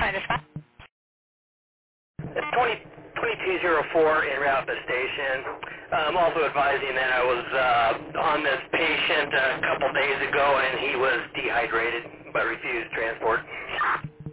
It's 2204 en route to the station. I'm also advising that I was on this patient a couple days ago and he was dehydrated but refused transport.